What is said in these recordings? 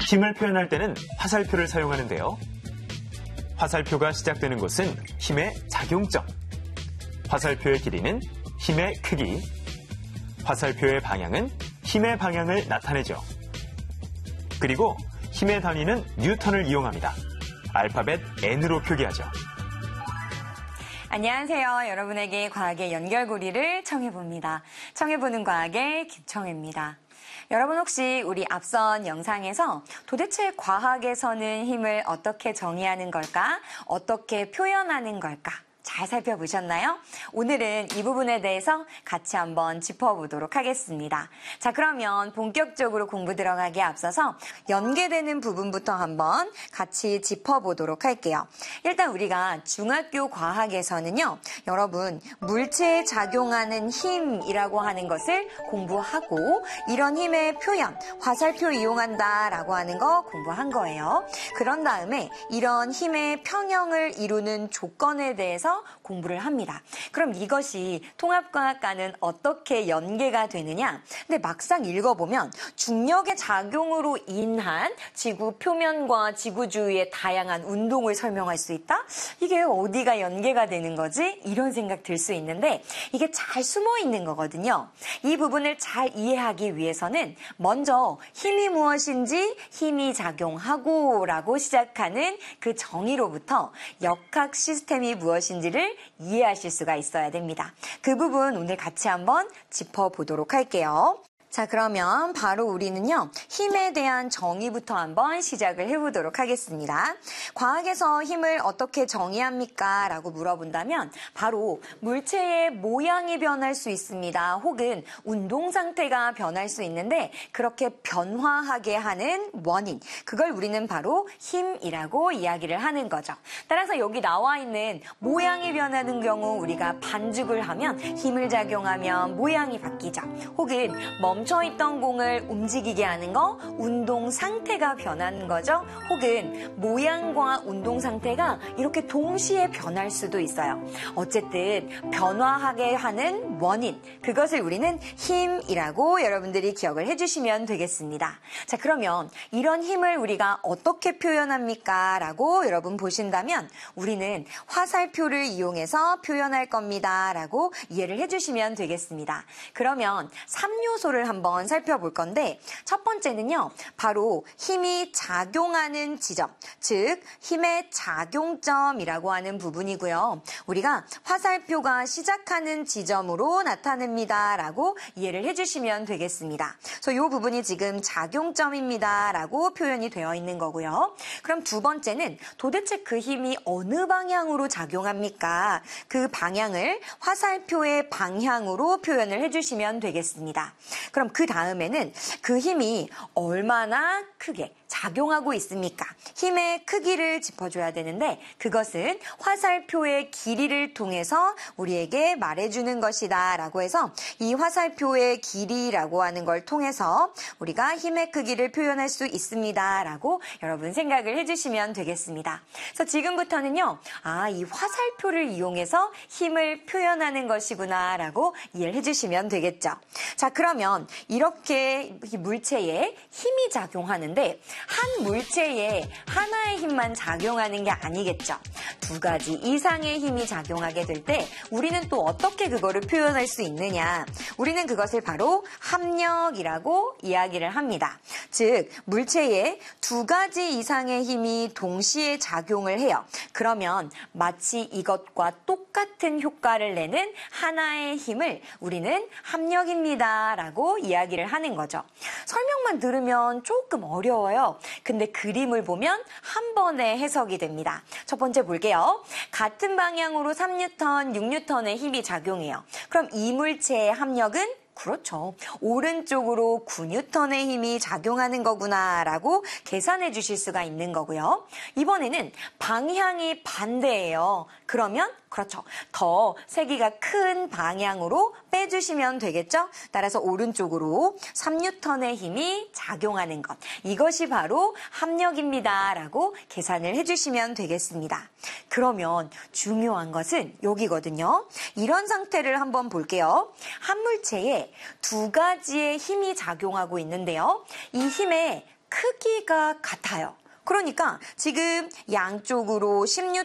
힘을 표현할 때는 화살표를 사용하는데요. 화살표가 시작되는 곳은 힘의 작용점, 화살표의 길이는 힘의 크기, 화살표의 방향은 힘의 방향을 나타내죠. 그리고 힘의 단위는 뉴턴을 이용합니다. 알파벳 N으로 표기하죠. 안녕하세요. 여러분에게 과학의 연결고리를 청해봅니다. 청해보는 과학의 김청혜입니다. 여러분 혹시 우리 앞선 영상에서 도대체 과학에서는 힘을 어떻게 정의하는 걸까? 어떻게 표현하는 걸까? 잘 살펴보셨나요? 오늘은 이 부분에 대해서 같이 한번 짚어보도록 하겠습니다. 자, 그러면 본격적으로 공부 들어가기에 앞서서 연계되는 부분부터 한번 같이 짚어보도록 할게요. 일단 우리가 중학교 과학에서는요, 여러분 물체에 작용하는 힘이라고 하는 것을 공부하고 이런 힘의 표현, 화살표 이용한다라고 하는 거 공부한 거예요. 그런 다음에 이런 힘의 평형을 이루는 조건에 대해서 공부를 합니다. 그럼 이것이 통합과학과는 어떻게 연계가 되느냐? 근데 막상 읽어보면 중력의 작용으로 인한 지구 표면과 지구 주위의 다양한 운동을 설명할 수 있다? 이게 어디가 연계가 되는 거지? 이런 생각 들 수 있는데 이게 잘 숨어 있는 거거든요. 이 부분을 잘 이해하기 위해서는 먼저 힘이 무엇인지 힘이 작용하고 라고 시작하는 그 정의로부터 역학 시스템이 무엇인지 를 이해하실 수가 있어야 됩니다. 그 부분 오늘 같이 한번 짚어보도록 할게요. 자, 그러면 바로 우리는요, 힘에 대한 정의부터 한번 시작을 해보도록 하겠습니다. 과학에서 힘을 어떻게 정의합니까? 라고 물어본다면 바로 물체의 모양이 변할 수 있습니다. 혹은 운동 상태가 변할 수 있는데 그렇게 변화하게 하는 원인, 그걸 우리는 바로 힘이라고 이야기를 하는 거죠. 따라서 여기 나와 있는 모양이 변하는 경우 우리가 반죽을 하면 힘을 작용하면 모양이 바뀌죠. 혹은 멈춰있던 공을 움직이게 하는 거, 운동 상태가 변하는 거죠. 혹은 모양과 운동 상태가 이렇게 동시에 변할 수도 있어요. 어쨌든 변화하게 하는 원인, 그것을 우리는 힘이라고 여러분들이 기억을 해주시면 되겠습니다. 자, 그러면 이런 힘을 우리가 어떻게 표현합니까? 라고 여러분 보신다면 우리는 화살표를 이용해서 표현할 겁니다. 라고 이해를 해주시면 되겠습니다. 그러면 3요소를 한번 살펴볼 건데 첫 번째는요, 바로 힘이 작용하는 지점, 즉 힘의 작용점이라고 하는 부분이고요. 우리가 화살표가 시작하는 지점으로 나타냅니다 라고 이해를 해주시면 되겠습니다. 그래서 이 부분이 지금 작용점입니다 라고 표현이 되어 있는 거고요. 그럼 두 번째는 도대체 그 힘이 어느 방향으로 작용합니까? 그 방향을 화살표의 방향으로 표현을 해주시면 되겠습니다. 그럼 그 다음에는 그 힘이 얼마나 크게 작용하고 있습니까? 힘의 크기를 짚어줘야 되는데 그것은 화살표의 길이를 통해서 우리에게 말해주는 것이다 라고 해서 이 화살표의 길이라고 하는 걸 통해서 우리가 힘의 크기를 표현할 수 있습니다 라고 여러분 생각을 해주시면 되겠습니다. 그래서 지금부터는요, 이 화살표를 이용해서 힘을 표현하는 것이구나 라고 이해를 해주시면 되겠죠. 자, 그러면 이렇게 물체에 힘이 작용하는데 한 물체에 하나의 힘만 작용하는 게 아니겠죠. 두 가지 이상의 힘이 작용하게 될 때 우리는 또 어떻게 그거를 표현할 수 있느냐? 우리는 그것을 바로 합력이라고 이야기를 합니다. 즉, 물체에 두 가지 이상의 힘이 동시에 작용을 해요. 그러면 마치 이것과 똑같은 효과를 내는 하나의 힘을 우리는 합력입니다 라고 이야기를 하는 거죠. 설명만 들으면 조금 어려워요. 근데 그림을 보면 한 번에 해석이 됩니다. 첫 번째 볼게요. 같은 방향으로 3N, 6N의 힘이 작용해요. 그럼 이 물체의 합력은 그렇죠. 오른쪽으로 9N의 힘이 작용하는 거구나 라고 계산해 주실 수가 있는 거고요. 이번에는 방향이 반대예요. 그러면 그렇죠. 더 세기가 큰 방향으로 빼주시면 되겠죠? 따라서 오른쪽으로 3N의 힘이 작용하는 것. 이것이 바로 합력입니다 라고 계산을 해주시면 되겠습니다. 그러면 중요한 것은 여기거든요. 이런 상태를 한번 볼게요. 한 물체에 두 가지의 힘이 작용하고 있는데요. 이 힘의 크기가 같아요. 그러니까 지금 양쪽으로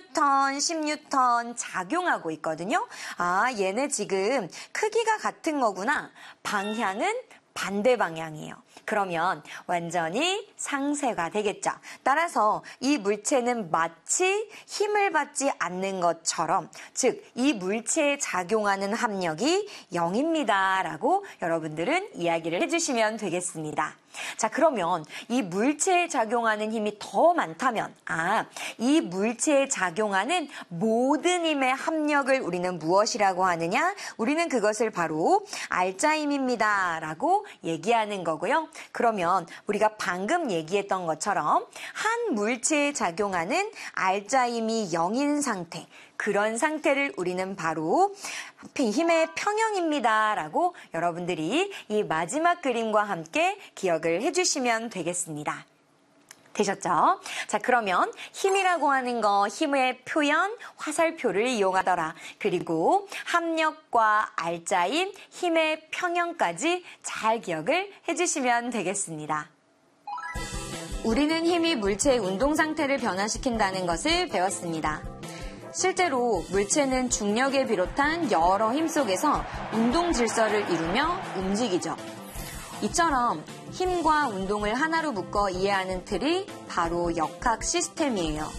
10뉴턴 작용하고 있거든요. 아, 얘네 지금 크기가 같은 거구나. 방향은 반대 방향이에요. 그러면 완전히 상쇄가 되겠죠. 따라서 이 물체는 마치 힘을 받지 않는 것처럼, 즉 이 물체에 작용하는 합력이 0입니다. 라고 여러분들은 이야기를 해주시면 되겠습니다. 자, 그러면 이 물체에 작용하는 힘이 더 많다면, 이 물체에 작용하는 모든 힘의 합력을 우리는 무엇이라고 하느냐? 우리는 그것을 바로 알자 힘입니다. 라고 얘기하는 거고요. 그러면 우리가 방금 얘기했던 것처럼 한 물체에 작용하는 알자 힘이 0인 상태, 그런 상태를 우리는 바로 힘의 평형입니다. 라고 여러분들이 이 마지막 그림과 함께 기억을 해주시면 되겠습니다. 되셨죠? 자, 그러면 힘이라고 하는 거, 힘의 표현, 화살표를 이용하더라. 그리고 합력과 알자인 힘의 평형까지 잘 기억을 해주시면 되겠습니다. 우리는 힘이 물체의 운동 상태를 변화시킨다는 것을 배웠습니다. 실제로 물체는 중력에 비롯한 여러 힘 속에서 운동 질서를 이루며 움직이죠. 이처럼 힘과 운동을 하나로 묶어 이해하는 틀이 바로 역학 시스템이에요.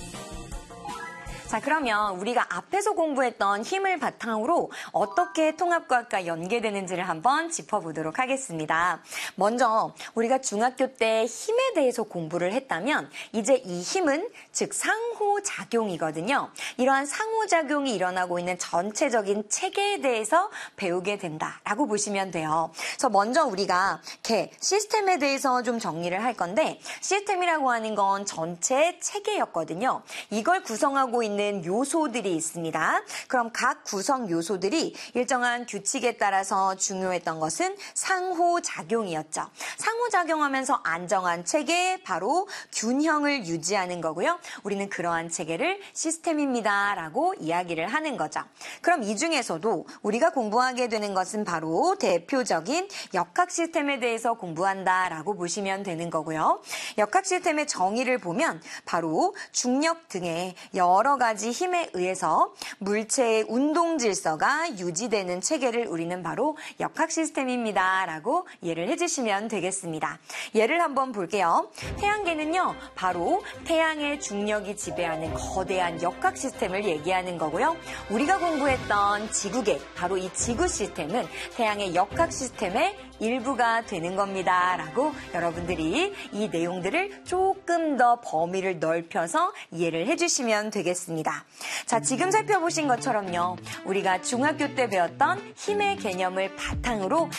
자, 그러면 우리가 앞에서 공부했던 힘을 바탕으로 어떻게 통합과학과 연계되는지를 한번 짚어보도록 하겠습니다. 먼저 우리가 중학교 때 힘에 대해서 공부를 했다면 이제 이 힘은 즉 상호작용이거든요. 이러한 상호작용이 일어나고 있는 전체적인 체계에 대해서 배우게 된다라고 보시면 돼요. 그래서 먼저 우리가 시스템에 대해서 좀 정리를 할 건데, 시스템이라고 하는 건 전체 체계였거든요. 이걸 구성하고 있는 요소들이 있습니다. 그럼 각 구성 요소들이 일정한 규칙에 따라서 중요했던 것은 상호작용이었죠. 상호작용하면서 안정한 체계, 바로 균형을 유지하는 거고요. 우리는 그러한 체계를 시스템입니다. 라고 이야기를 하는 거죠. 그럼 이 중에서도 우리가 공부하게 되는 것은 바로 대표적인 역학 시스템에 대해서 공부한다 라고 보시면 되는 거고요. 역학 시스템의 정의를 보면 바로 중력 등의 여러 가지 힘에 의해서 물체의 운동 질서가 유지되는 체계를 우리는 바로 역학 시스템입니다. 라고 이해를 해주시면 되겠습니다. 예를 한번 볼게요. 태양계는요, 바로 태양의 중력이 지배하는 거대한 역학 시스템을 얘기하는 거고요. 우리가 공부했던 지구계, 바로 이 지구 시스템은 태양의 역학 시스템의 일부가 되는 겁니다. 라고 여러분들이 이 내용들을 조금 더 범위를 넓혀서 이해를 해주시면 되겠습니다. 자, 지금 살펴보신 것처럼요, 우리가 중학교 때 배웠던 힘의 개념을 바탕으로